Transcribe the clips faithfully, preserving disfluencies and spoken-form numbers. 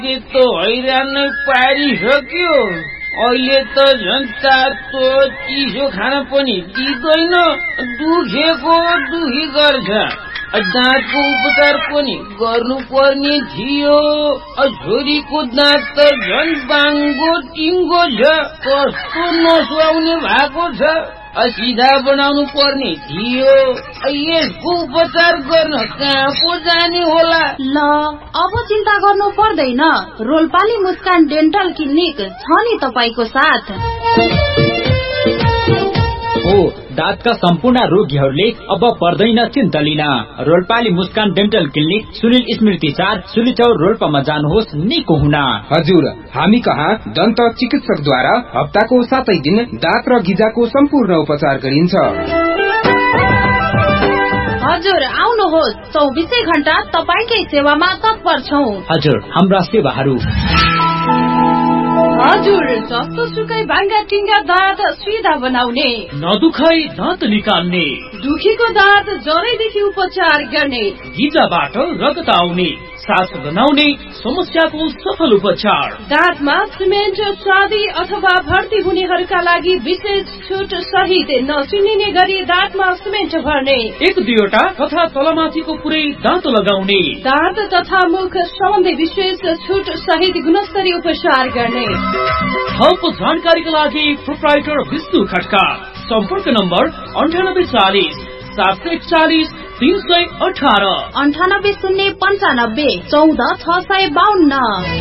त हैरान पारिसक्यो। अहिले त झन् तातो चिसो खान पनि दिँदैन, दुखेको दुखी गर्छ। दाँतको उपचार पनि गर्नु पर्ने थियो। छोरीको दाँत त झन् बाङ्गो टिङ्गो छ, कस्तो नसुहाउने भएको छ। सिधा बनाउनु पर्ने थियो। यसको उपचार गर्न कहाँ पो जाने होला? ल अब चिन्ता गर्नु पर्दैन, रोल्पाली मुस्कान डेन्टल क्लिनिक छ नि तपाईको साथ। हो, दाँतका सम्पूर्ण रोगीहरूले अब पर्दैन चिन्ता लिन। रोल्पाली मुस्कान डेन्टल क्लिनिक सुनिल स्मृति चार सुलिचौर रोल्पामा जानुहोस् निको हुन। हजुर, हामी कहाँ दन्त चिकित्सकद्वारा हप्ताको सातै दिन दाँत र गिजाको सम्पूर्ण उपचार गरिन्छ। हजुर आउनुहोस्, चौबिसै घण्टा तपाईकै सेवामा तत्पर छौं। हजुर, हाम्रा सेवाहरू हजुर जस्तो सुकै भाङ्गा टिङ्गा दाँत सिधा बनाउने, नदुखाइ दाँत निकाल्ने, दुखीको दाँत जरैदेखि उपचार गर्ने, गिजाबाट रगत आउने, सास बनाउने समस्याको सफल उपचार, दाँतमा सिमेन्ट चाँदी अथवा भर्ती हुनेहरूका लागि विशेष छुट सहित नचिनिने गरी दाँतमा सिमेन्ट भर्ने, एक दुईवटा तथा तलमाथिको पुरै दाँत लगाउने, दाँत तथा मुख सम्बन्धी विशेष छुट सहित गुणस्तरीय उपचार गर्ने। थप जानकारीका लागि प्रोप्राइटर विष्णु खड्का, सम्पर्क नम्बर अन्ठानब्बे चालिस सात सय चालिस तीन सय अठार, अन्ठानब्बे शून्य पन्चानब्बे चौध छ सय बाहन्न।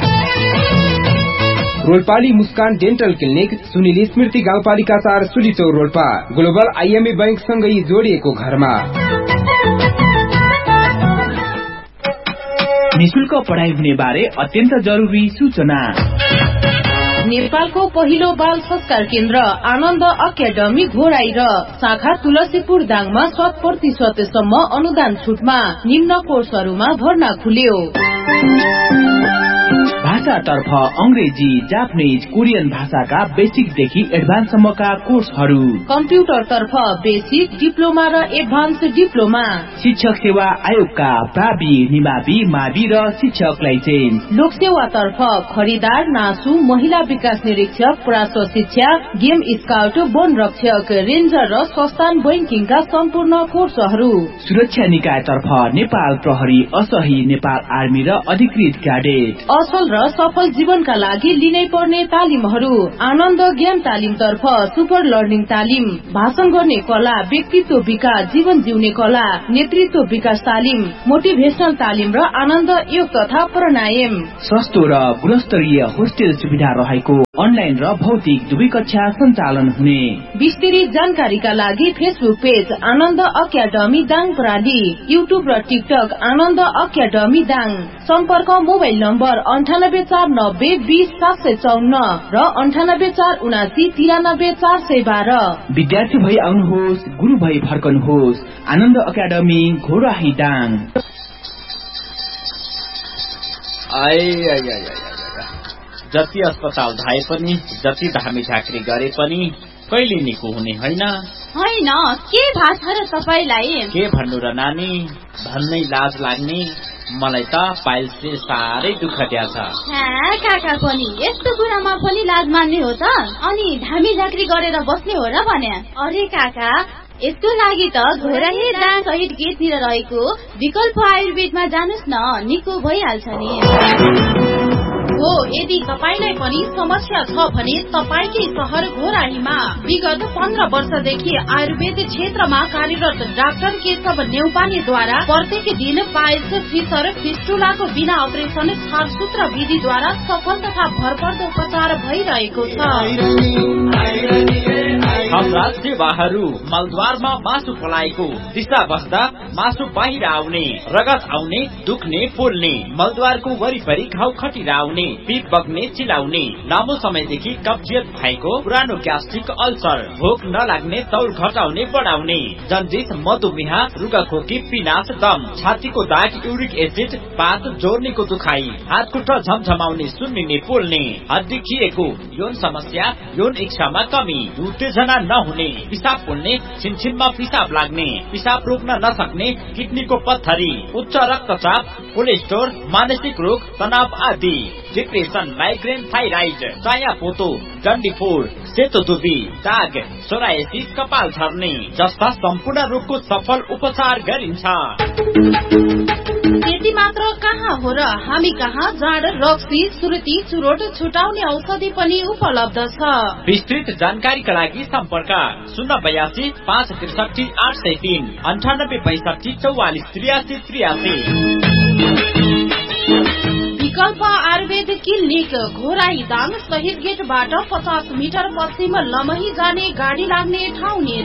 रोल्पाली मुस्कान डेन्टल क्लिनिक सुनिल स्मृति गाउँपालिका चार सुलिचौर रोल्पा, ग्लोबल आइएमए बैंक सँगै जोडिएको घरमा। निशुल्क पढाइ हुने बारे अत्यन्त जरुरी सूचना। नेपालको पहिलो बाल संस्कार केन्द्र आनन्द अकादमी घोराई र शाखा तुलसीपुर दाङमा शत प्रतिशतसम्म अनुदान छुटमा निम्न कोर्सहरूमा भर्ना खुल्यो। भाषातर्फ अंग्रेजी, जापानिज, कोरियन भाषाका बेसिकदेखि एडभान्ससम्मका कोर्सहरू, कम्प्युटर तर्फ बेसिक, डिप्लोमा र एडभान्स डिप्लोमा, शिक्षक सेवा आयोगका प्रावि, निमावि, मावि र शिक्षक लाइसेन्स, लोक सेवा तर्फ खरिदार, नासु, महिला विकास निरीक्षक, प्राश्व शिक्षा, गेम स्काउट, वन रक्षक, रेन्जर र संस्थान बैंकिङका सम्पूर्ण कोर्सहरू, सुरक्षा निकाय तर्फ नेपाल प्रहरी, असही, नेपाल आर्मी र अधिकृत क्याडेट, असल र सफल जीवनका लागि लिनै पर्ने तालिमहरू, आनन्द ज्ञान तालिम तर्फ सुपर लर्निङ तालिम, भाषण गर्ने कला, व्यक्तित्व विकास, जीवन जिउने कला, नेतृत्व विकास तालिम, मोटिभेशनल तालिम र आनन्द योग तथा प्राणायाम, सस्तो र गुणस्तरीय होस्टेल सुविधा रहेको अनलाइन र भौतिक दुवै कक्षा सञ्चालन हुने। विस्तृत जानकारीका लागि फेसबुक पेज आनन्द अकादमी दाङ प्रणाली, युट्युब र टिकटक आनन्द अकादमी दाङ, सम्पर्क मोबाइल नम्बर अन्ठानब्बे चार नब्बे बीस सात सय चौन्न र अन्ठानब्बे चार उनासी तिरानब्बे चार सय बाह्र। विद्यार्थी भई आउनुहोस्, गुरु भई फर्कनुहोस्। आनन्द अकादमी घोराही दाङ। जति अस्पताल धाए पनि, जति धामी झाँक्री गरे पनि कहिले निको हुने होइन। होइन के भाषा र तपाईलाई? के भन्नु र नानी, भन्नै लाज लाग्ने। मलाई त पाइल्सले साह्रै दुःख दिएछ। काका पनि यस्तो कुरामा पनि लाज मान्ने हो त? अनि धामी झाँक्री गरेर बस्ने हो र भने? अरे काका, यसको लागि त घोराही दाङ सहित गेटतिर रहेको विकल्प आयुर्वेदमा जानुस् न, निको भइहाल्छ नि। हो, यदि तपाईलाई पनि समस्या छ भने तपाईकै शहर घोराहीमा विगत पन्ध्र वर्षदेखि आयुर्वेद क्षेत्रमा कार्यरत डाक्टर केशव नेउपानेद्वारा प्रत्येक दिन पाइल्स, फिसर, फिस्टुलाको बिना अपरेसन छारसूत्र विधिद्वारा सफल तथा भरपर्दो उपचार भइरहेको छ। हाम्रा सेवाहरू मलद्वारमा मासु पलाएको दिशा बस्दा मासु बाहिर आउने, रगत आउने, दुख्ने, पोल्ने, मलद्वारको वरिपरि घाउ खटिरा आउने, पिप बग्ने, चिलाउने, लामो समयदेखि कब्जियत भएको, पुरानो ग्यास्ट्रिक अल्सर, भोक नलाग्ने, तौल घटाउने बढाउने, जन्डिस, मधुमेह, रुगाखोकी, पिनास, दम, छातीको दाग, युरिक एसिड, पात, जोर्नीको दुखाइ, हात खुट्टा झमझमाउने, सुन्निने, पोल्ने, हड्डी खिएको, यौन समस्या, यौन इच्छामा कमी, उत्तेजना नहुने, पिसाब पोल्ने, छिनछिनमा पिसाब लाग्ने, पिसाब रोक्न नसक्ने, किडनीको पत्थरी, उच्च रक्तचाप, कोलेस्ट्रोल, मानसिक रोग, तनाव आदि, डिप्रेसन, माइग्रेन, थाइराइड, चायापोतो, डन्डीफोर, सेतो दुर्बी, दाग, सोरायसिस, कपाल झर्ने जस्ता सम्पूर्ण रोगको सफल उपचार गरिन्छ। त्यति मात्र कहाँ हो र, हामी कहाँ जाँड, रक्सी, सुर्ती, चुरोट छुटाउने औषधि पनि उपलब्ध छ। विस्तृत जानकारीका लागि सम्पर्क शून्य बयासी पाँच त्रिसठी आठ सय तीन अन्ठानब्बे पैसठी चौवालिस त्रियासी त्रियासी। विकल्प आयुर्वेद क्लिनिक, घोराई दाङ शहीद गेटबाट पचास मिटर पश्चिम लमही जाने गाडी लाग्ने ठाउँ नेर।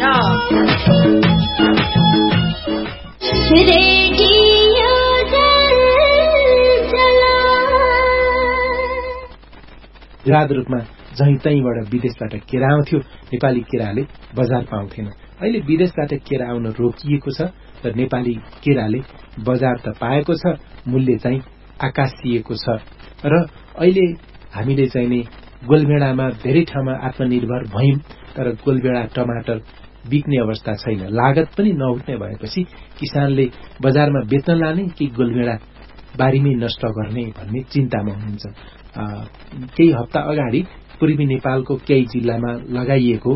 निर्वाध रूपमा जहीँ तहीँबाट विदेशबाट केरा आउँथ्यो, नेपाली केराले बजार पाउँथेन। अहिले विदेशबाट केरा आउन रोकिएको छ र नेपाली केराले बजार त पाएको छ, मूल्य चाहिँ आकाशिएको छ। र अहिले हामीले चाहिँ नि गोलभेडामा धेरै ठाउँमा आत्मनिर्भर भयौं, तर गोलभेडा टमाटर बिक्ने अवस्था छैन। लागत पनि नउठ्ने भएपछि किसानले बजारमा बेच्न लाने कि गोलभेडा बारीमै नष्ट गर्ने भन्ने चिन्तामा हुनुहुन्छ। केही हप्ता अगाडि पूर्वी नेपालको केही जिल्लामा लगाइएको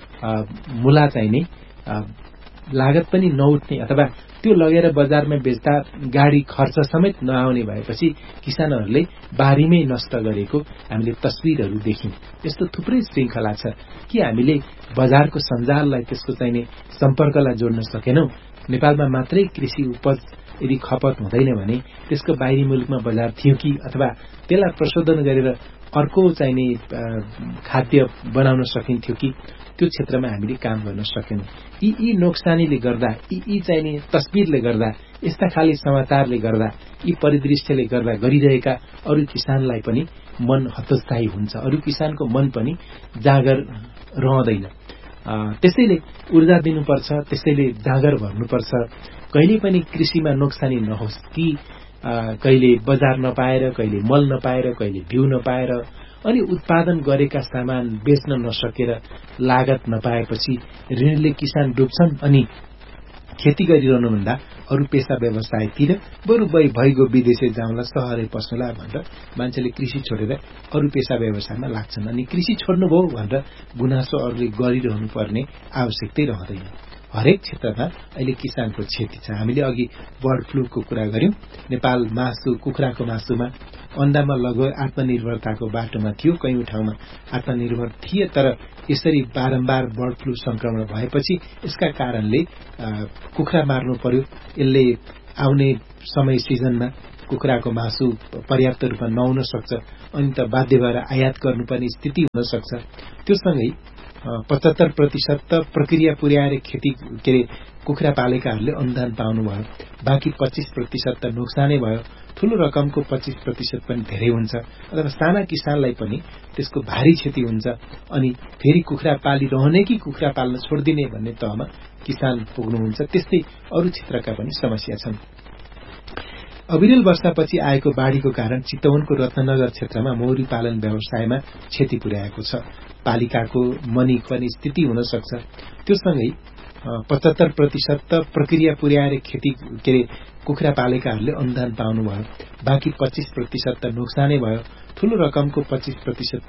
मुला चाहिँ नि लागत पनि नउठ्ने अथवा त्यो लगेर बजारमा बेच्दा गाडी खर्च समेत नआउने भएपछि किसानहरूले बारीमै नष्ट गरेको हामीले तस्विरहरू देख्यौं। यस्तो थुप्रै श्रृंखला छ कि हामीले बजारको सञ्जाललाई, त्यसको चाहिने सम्पर्कलाई जोड्न सकेनौं। नेपालमा मात्रै कृषि उपज यदि खपत हुँदैन भने त्यसको बाहिरी मुलुकमा बजार थियो कि, अथवा त्यसलाई प्रशोधन गरेर अर्को चाहिने खाद्य बनाउन सकिन्थ्यो कि, त्यो क्षेत्रमा हामीले काम गर्न सकेनौं। यी यी नोक्सानीले गर्दा, यी यी चाहिने तस्बिरले गर्दा, यस्ता खाली समाचारले गर्दा, यी परिदृश्यले गर्दा गरिरहेका अरू किसानलाई पनि मन हतोत्साही हुन्छ, अरू किसानको मन पनि जागर रहँदैन। त्यसैले ऊर्जा दिनुपर्छ, त्यसैले जागर भर्नुपर्छ। कहिले पनि कृषिमा नोक्सानी नहोस् कि, कहिले बजार नपाएर, कहिले मल नपाएर, कहिले बिउ नपाएर, अनि उत्पादन गरेका सामान बेच्न नसकेर लागत नपाएपछि ऋणले किसान डुब्छन् अनि खेती गरिरहनुभन्दा अरू पेशा व्यवसायतिर बरु भइगयो विदेशे जाउँला, सहरै पस्नुला भनेर मान्छेले कृषि छोडेर अरू पेशा व्यवसायमा लाग्छन्। अनि कृषि छोड्नुभयो भनेर गुनासो अरूले गरिरहनु पर्ने आवश्यकतै रहँदैन। हरेक क्षेत्रमा अहिले किसानको क्षति छ। हामीले अघि बर्ड फ्लूको कुरा गर्यौं। नेपाल मासु, कुखुराको मासुमा, अन्डामा लगभग आत्मनिर्भरताको बाटोमा थियो, कयौं ठाउँमा आत्मनिर्भर थिए, तर यसरी बारम्बार बर्ड फ्लू संक्रमण भएपछि यसका कारणले कुखुरा मार्नु पर्यो। यसले आउने समय सिजनमा कुखुराको मासु पर्याप्त रूपमा नहुन सक्छ, अनि त बाध्य भएर आयात गर्नुपर्ने स्थिति हुन सक्छ। त्यो सँगै पचहत्तर प्रतिशत त प्रक्रिया पुर्याएर खेती के अरे कुखुरा पालेकाहरूले अनुदान पाउनुभयो, बाँकी पच्चीस प्रतिशत त नोक्सानै भयो। ठूलो रकमको पच्चीस प्रतिशत पनि धेरै हुन्छ, अथवा साना किसानलाई पनि त्यसको भारी क्षति हुन्छ। अनि फेरि कुखुरा पालिरहने कि कुखुरा पाल्न छोड्दिने भन्ने तहमा किसान पुग्नुहुन्छ। त्यस्तै अरू क्षेत्रका पनि समस्या छन्। अविरल वर्षापछि आएको बाढ़ीको कारण चितवनको रत्ननगर क्षेत्रमा मौरी पालन व्यवसायमा क्षति पुर्याएको छ। पालिकाको मनी पनि स्थिति हुन सक्छ। त्यो सँगै पचहत्तर प्रतिशत त प्रक्रिया पुर्याएर खेती के अरे कुखुरा पालेकाहरूले अनुदान पाउनुभयो, बाँकी पच्चीस प्रतिशत त नोक्सानै भयो। ठूलो रकमको पच्चीस प्रतिशत